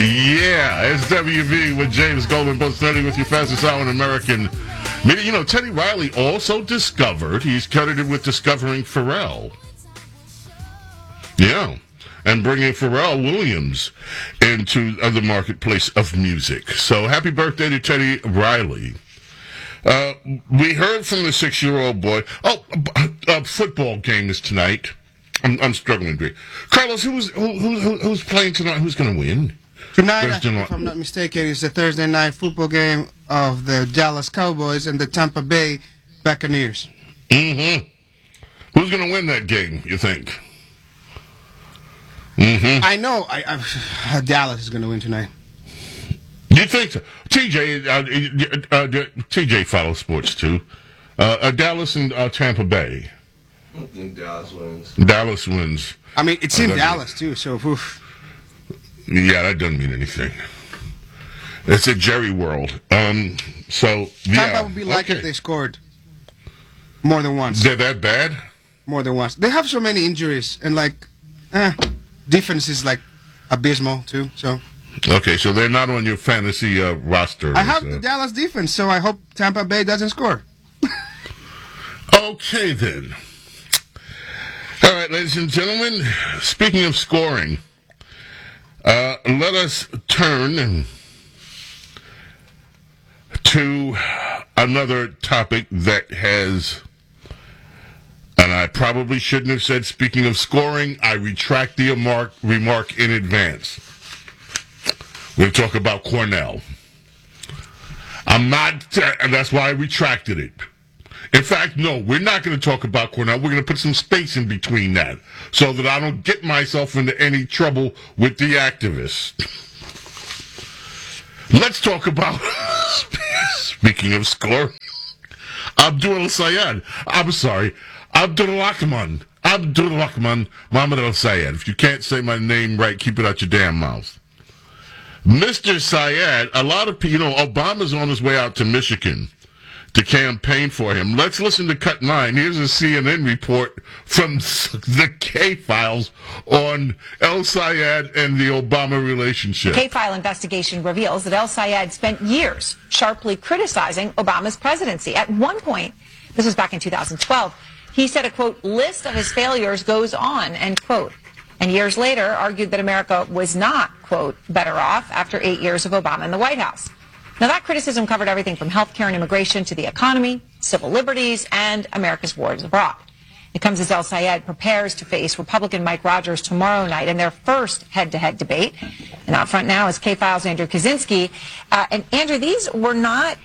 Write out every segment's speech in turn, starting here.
Yeah, it's WV with James Goldman, both studying with you, fastest hour in American media. You know, Teddy Riley also discovered, he's credited with discovering Pharrell. Yeah, and bringing Pharrell Williams into the marketplace of music. So happy birthday to Teddy Riley. We heard from the 6-year-old boy. Football game is tonight. I'm struggling to agree. Carlos, who's playing tonight? Who's going to win? Tonight, if I'm not mistaken, is the Thursday night football game of the Dallas Cowboys and the Tampa Bay Buccaneers. Mm-hmm. Who's going to win that game, you think? Mm-hmm. I know Dallas is going to win tonight. You think so? TJ follows sports, too. Dallas and Tampa Bay. I think Dallas wins. Dallas wins. I mean, it's in Dallas, too, so... Oof. Yeah, that doesn't mean anything. It's a Jerry world. So, yeah. Tampa would be like if they scored more than once. They're that bad? More than once. They have so many injuries, and, defense is, abysmal, too, so... Okay, so they're not on your fantasy roster. I have the Dallas defense, so I hope Tampa Bay doesn't score. Okay, then. All right, ladies and gentlemen, speaking of scoring... let us turn to another topic that has, and I probably shouldn't have said, speaking of scoring, I retract the remark in advance. We're going to talk about Cornell. That's why I retracted it. In fact, no, we're not going to talk about Cornell. We're going to put some space in between that so that I don't get myself into any trouble with the activists. Let's talk about, speaking of score, Abdul Sayed. I'm sorry, Abdulrahman Mohammed Al Sayed. If you can't say my name right, keep it out your damn mouth. Mr. Sayed, a lot of people, Obama's on his way out to Michigan to campaign for him. Let's listen to Cut 9. Here's a CNN report from the K-Files on El Sayed and the Obama relationship. K-File investigation reveals that El Sayed spent years sharply criticizing Obama's presidency. At one point, this was back in 2012, he said a, quote, list of his failures goes on, end quote. And years later argued that America was not, quote, better off after 8 years of Obama in the White House. Now, that criticism covered everything from health care and immigration to the economy, civil liberties, and America's wars abroad. It comes as El Sayed prepares to face Republican Mike Rogers tomorrow night in their first head-to-head debate. And out front now is K-File's Andrew Kaczynski. And Andrew, these were not,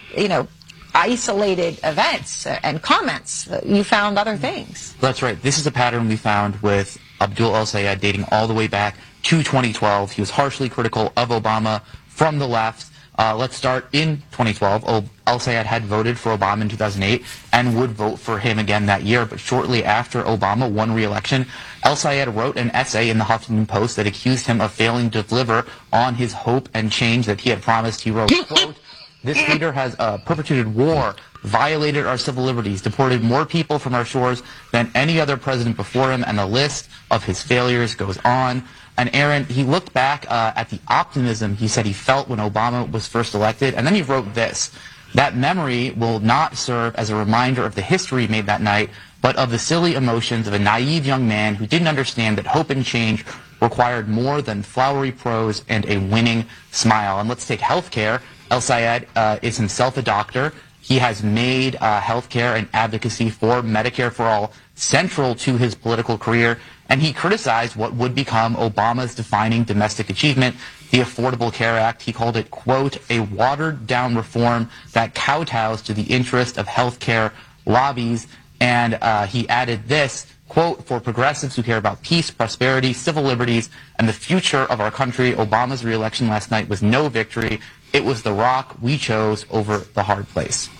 isolated events and comments. You found other things. That's right. This is a pattern we found with Abdul El Sayed dating all the way back to 2012. He was harshly critical of Obama from the left. Let's start in 2012. El Sayed had voted for Obama in 2008 and would vote for him again that year. But shortly after Obama won re-election, El Sayed wrote an essay in the Huffington Post that accused him of failing to deliver on his hope and change that he had promised. He wrote, quote, this leader has perpetuated war, violated our civil liberties, deported more people from our shores than any other president before him, and the list of his failures goes on. And Aaron, he looked back at the optimism he said he felt when Obama was first elected, and then he wrote this. That memory will not serve as a reminder of the history made that night, but of the silly emotions of a naive young man who didn't understand that hope and change required more than flowery prose and a winning smile. And let's take health care. El Sayed is himself a doctor. He has made health care and advocacy for Medicare for All central to his political career, and he criticized what would become Obama's defining domestic achievement, the Affordable Care Act. He called it, quote, a watered-down reform that kowtows to the interest of health care lobbies, and he added this, quote, for progressives who care about peace, prosperity, civil liberties, and the future of our country, Obama's re-election last night was no victory. It was the rock we chose over the hard place.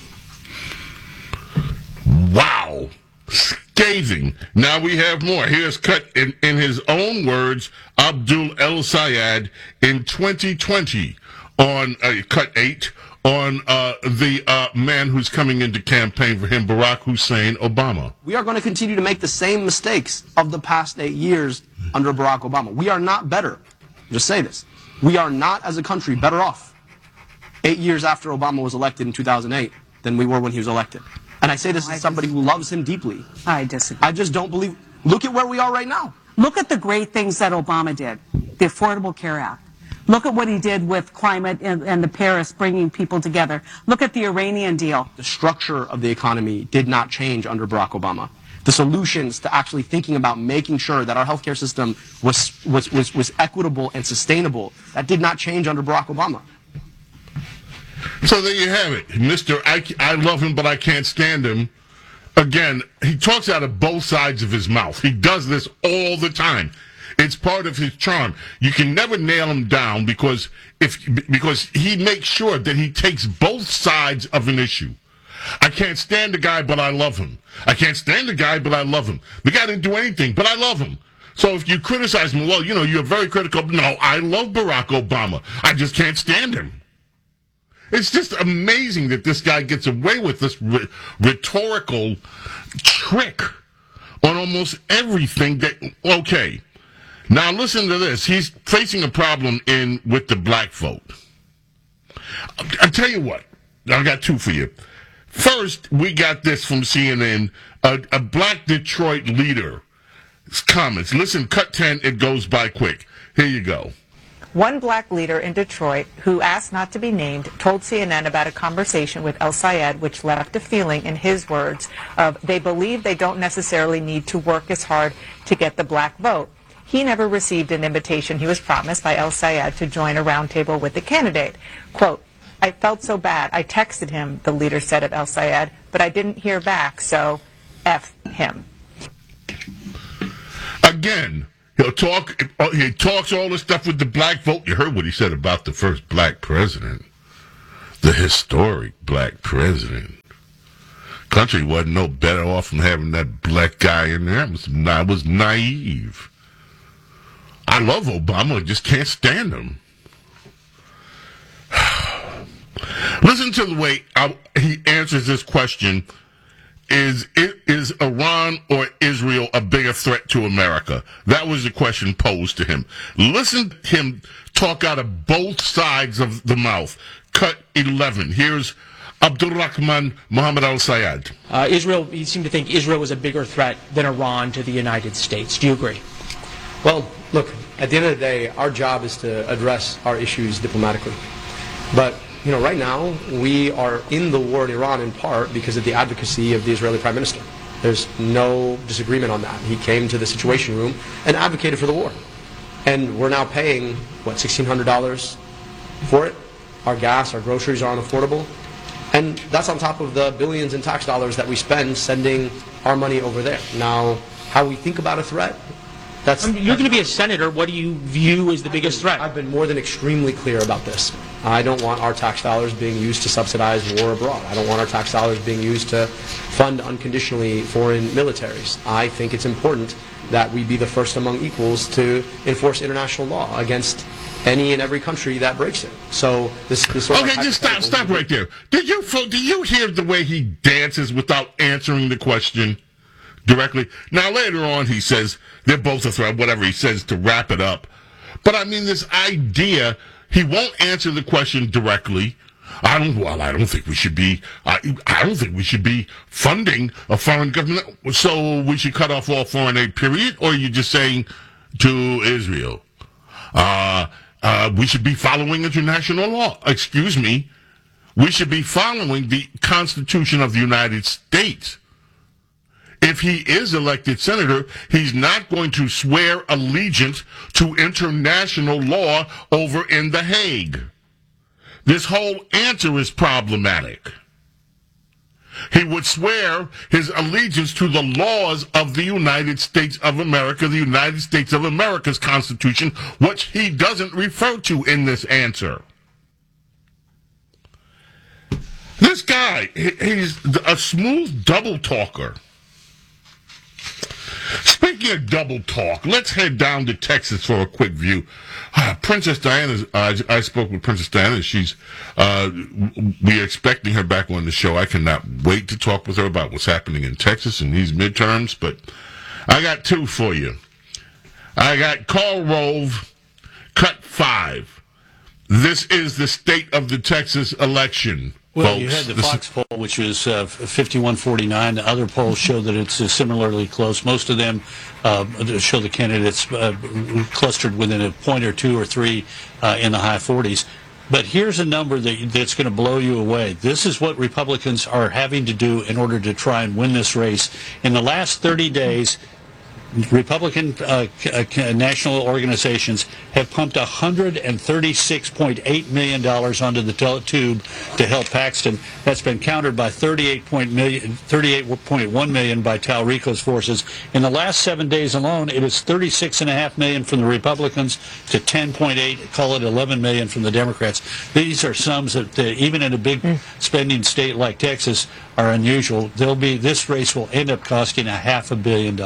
Wow. Scathing. Now we have more. Here's cut in his own words, Abdul El Sayed in 2020 on cut 8 on the man who's coming in to campaign for him, Barack Hussein Obama. We are going to continue to make the same mistakes of the past 8 years under Barack Obama. We are not better. Just say this. We are not, as a country, better off 8 years after Obama was elected in 2008 than we were when he was elected. And I say this as somebody who loves him deeply. I disagree. I just don't believe. Look at where we are right now. Look at the great things that Obama did. The Affordable Care Act. Look at what he did with climate and the Paris, bringing people together. Look at the Iranian deal. The structure of the economy did not change under Barack Obama. The solutions to actually thinking about making sure that our healthcare system was equitable and sustainable, that did not change under Barack Obama. So there you have it. Mr. I love him, but I can't stand him. Again, he talks out of both sides of his mouth. He does this all the time. It's part of his charm. You can never nail him down because he makes sure that he takes both sides of an issue. I can't stand the guy, but I love him. I can't stand the guy, but I love him. The guy didn't do anything, but I love him. So if you criticize him, well, you're very critical. No, I love Barack Obama. I just can't stand him. It's just amazing that this guy gets away with this rhetorical trick on almost everything okay. Now listen to this. He's facing a problem with the black vote. I'll tell you what. I got two for you. First, we got this from CNN. A black Detroit leader comments. Listen, cut 10, it goes by quick. Here you go. One black leader in Detroit, who asked not to be named, told CNN about a conversation with El Sayed, which left a feeling, in his words, of they believe they don't necessarily need to work as hard to get the black vote. He never received an invitation he was promised by El Sayed to join a roundtable with the candidate. Quote, I felt so bad. I texted him, the leader said of El Sayed, but I didn't hear back, so F him. Again, he talks all this stuff with the black vote. You heard what he said about the first black president, the historic black president. Country wasn't no better off from having that black guy in there. I was naive. I love Obama, I just can't stand him. Listen to the way he answers this question. Is Iran or Israel a bigger threat to America? That was the question posed to him. Listen to him talk out of both sides of the mouth. Cut 11. Here's Abdulrahman Mohammed Al Sayed. He seemed to think Israel was a bigger threat than Iran to the United States. Do you agree? Well, look, at the end of the day, our job is to address our issues diplomatically. But, right now, we are in the war in Iran in part because of the advocacy of the Israeli Prime Minister. There's no disagreement on that. He came to the Situation Room and advocated for the war. And we're now paying, $1,600 for it? Our gas, our groceries are unaffordable. And that's on top of the billions in tax dollars that we spend sending our money over there. Now, how we think about a threat, you're going to be a senator. What do you view as the biggest threat? I've been more than extremely clear about this. I don't want our tax dollars being used to subsidize war abroad. I don't want our tax dollars being used to fund unconditionally foreign militaries. I think it's important that we be the first among equals to enforce international law against any and every country that breaks it. So this sort of just stop right there. Did you hear the way he dances without answering the question directly? Now later on he says they're both a threat, whatever he says to wrap it up. But I mean, this idea, he won't answer the question directly. I don't think we should be funding a foreign government, so we should cut off all foreign aid, period? Or are you just saying to Israel, we should be following international law? Excuse me. We should be following the Constitution of the United States. If he is elected senator, he's not going to swear allegiance to international law over in The Hague. This whole answer is problematic. He would swear his allegiance to the laws of the United States of America, the United States of America's Constitution, which he doesn't refer to in this answer. This guy, he's a smooth double talker. Speaking of double talk, let's head down to Texas for a quick view. Princess Diana, I spoke with Princess Diana. We're expecting her back on the show. I cannot wait to talk with her about what's happening in Texas in these midterms, but I got two for you. I got Karl Rove, cut 5. This is the state of the Texas election. Well, folks. you had the Fox poll, which was 51-49. The other polls show that it's similarly close. Most of them show the candidates clustered within a point or two or three in the high 40s. But here's a number that's going to blow you away. This is what Republicans are having to do in order to try and win this race. In the last 30 days, Republican national organizations have pumped $136.8 million onto the tube to help Paxton. That's been countered by $38.1 million by Talrico's forces. In the last 7 days alone, it is $36.5 million from the Republicans to $10.8, call it $11 million from the Democrats. These are sums that, even in a big spending state like Texas, are unusual. This race will end up costing $500 million.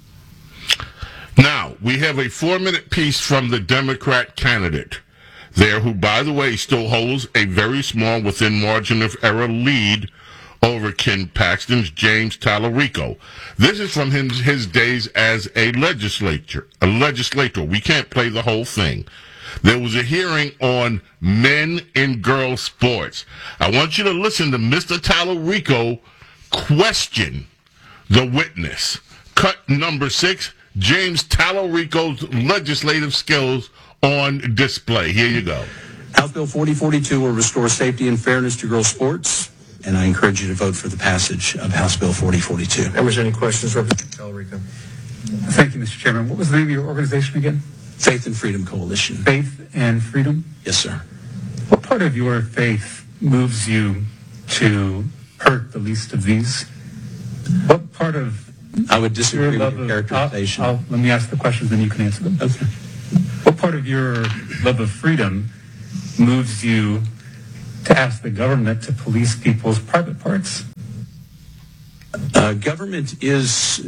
Now, we have a 4-minute piece from the Democrat candidate there, who, by the way, still holds a very small within margin of error lead over Ken Paxton's James Talarico. This is from his days as a legislator. We can't play the whole thing. There was a hearing on men in girls sports. I want you to listen to Mr. Talarico question the witness. Cut number 6. James Talarico's legislative skills on display. Here you go. House Bill 4042 will restore safety and fairness to girls' sports, and I encourage you to vote for the passage of House Bill 4042. Members, any questions? Representative Talarico. Thank you, Mr. Chairman. What was the name of your organization again? Faith and Freedom Coalition. Faith and Freedom? Yes, sir. What part of your faith moves you to hurt the least of these? What part of I would disagree with your characterization. Let me ask the questions, then you can answer them. Okay. What part of your love of freedom moves you to ask the government to police people's private parts? Government has,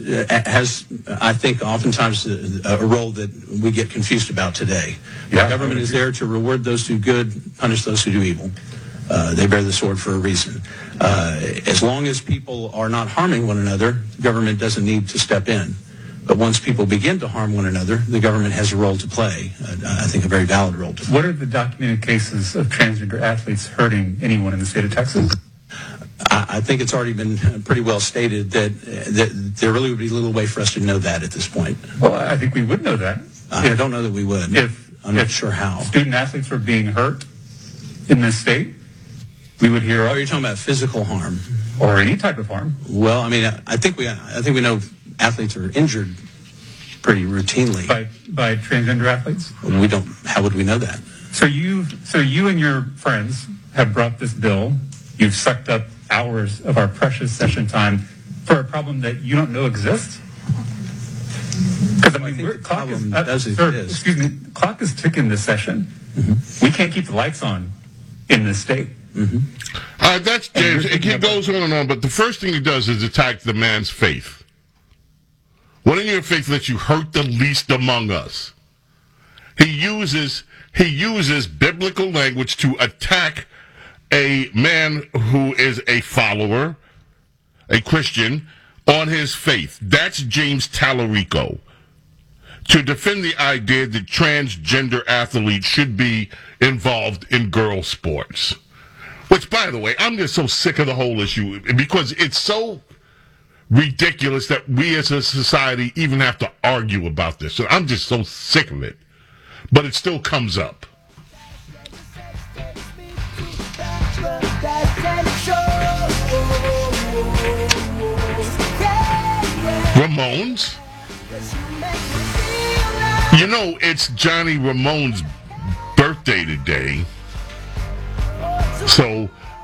I think, oftentimes a role that we get confused about today. Yeah, government is there to reward those who do good, punish those who do evil. They bear the sword for a reason. As long as people are not harming one another, government doesn't need to step in. But once people begin to harm one another, the government has a role to play, I think a very valid role to play. What are the documented cases of transgender athletes hurting anyone in the state of Texas? I think it's already been pretty well stated that there really would be little way for us to know that at this point. Well, I think we would know that. I don't know that we would. I'm not sure how. Student athletes were being hurt in this state, we would hear. Oh, you're talking about physical harm, or any type of harm. Well, I mean, I think we know athletes are injured pretty routinely by transgender athletes. We don't. How would we know that? So you and your friends have brought this bill. You've sucked up hours of our precious session time for a problem that you don't know exists. Because I mean, clock is ticking this session. Mm-hmm. We can't keep the lights on in this state. Mm-hmm. That's James. He goes on and on, but the first thing he does is attack the man's faith. What in your faith that you hurt the least among us? He uses biblical language to attack a man who is a follower, a Christian, on his faith. That's James Talarico. To defend the idea that transgender athletes should be involved in girls' sports. Which, by the way, I'm just so sick of the whole issue because it's so ridiculous that we as a society even have to argue about this. So I'm just so sick of it. But it still comes up. Ramones? You know, it's Johnny Ramone's birthday today. So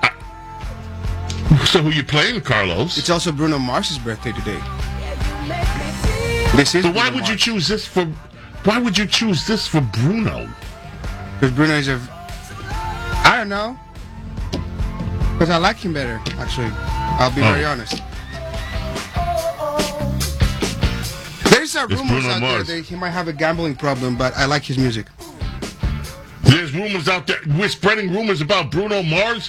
who you playing, Carlos? It's also Bruno Mars's birthday today. So why would you choose this for? Why would you choose this for Bruno? Because Bruno is I don't know. Because I like him better, actually. I'll be very honest. There's rumors out there that he might have a gambling problem, but I like his music. There's rumors out there. We're spreading rumors about Bruno Mars.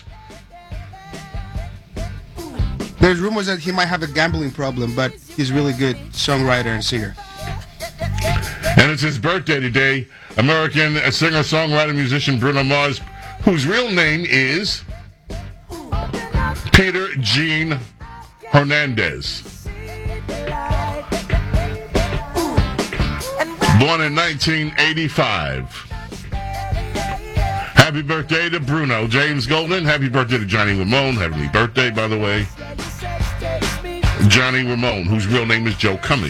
There's rumors that he might have a gambling problem, but he's a really good songwriter and singer. And it's his birthday today. American singer, songwriter, musician Bruno Mars, whose real name is Peter Gene Hernandez. Born in 1985. Happy birthday to Bruno. James Golden, happy birthday to Johnny Ramone. Happy birthday, by the way. Johnny Ramone, whose real name is Joe Cummings.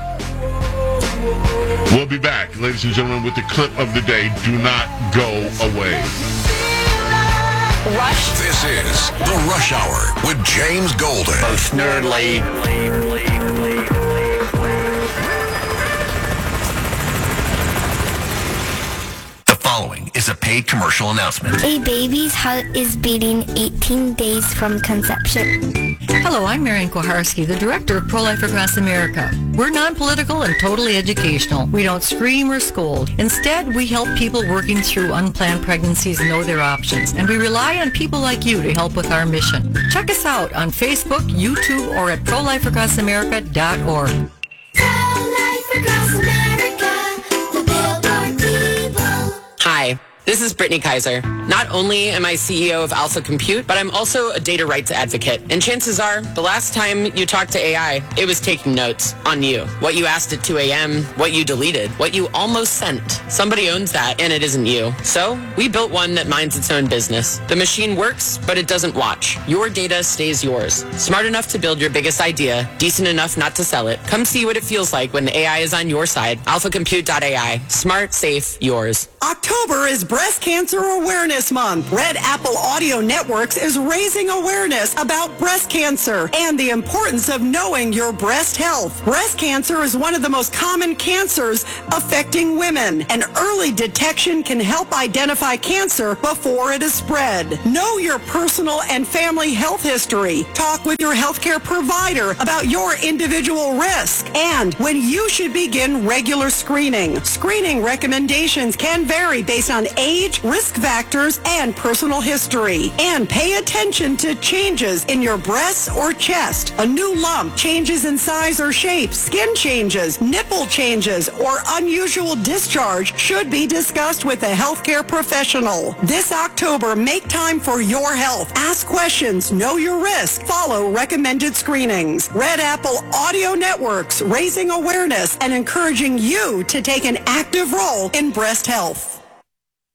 We'll be back, ladies and gentlemen, with the clip of the day. Do not go away. Rush. This is The Rush Hour with James Golden. Both nerdly. The following is a paid commercial announcement. A baby's heart is beating 18 days from conception. Hello, I'm Marian Koharski, the director of Pro-Life Across America. We're non-political and totally educational. We don't scream or scold. Instead, we help people working through unplanned pregnancies know their options, and we rely on people like you to help with our mission. Check us out on Facebook, YouTube, or at ProLifeAcrossAmerica.org. Pro-Life Across America, the Billboard people. Hi, this is Brittany Kaiser. Not only am I CEO of Alpha Compute, but I'm also a data rights advocate. And chances are, the last time you talked to AI, it was taking notes on you. What you asked at 2 a.m., what you deleted, what you almost sent. Somebody owns that, and it isn't you. So, we built one that minds its own business. The machine works, but it doesn't watch. Your data stays yours. Smart enough to build your biggest idea, decent enough not to sell it. Come see what it feels like when the AI is on your side. AlphaCompute.ai. Smart, safe, yours. October is Breast Cancer Awareness Month. Red Apple Audio Networks is raising awareness about breast cancer and the importance of knowing your breast health. Breast cancer is one of the most common cancers affecting women, and early detection can help identify cancer before it is spread. Know your personal and family health history. Talk with your healthcare provider about your individual risk and when you should begin regular screening. Screening recommendations can vary based on age, risk factors, and personal history. And pay attention to changes in your breasts or chest. A new lump, changes in size or shape, skin changes, nipple changes, or unusual discharge should be discussed with a healthcare professional. This October, make time for your health. Ask questions, know your risk, follow recommended screenings. Red Apple Audio Networks, raising awareness and encouraging you to take an active role in breast health.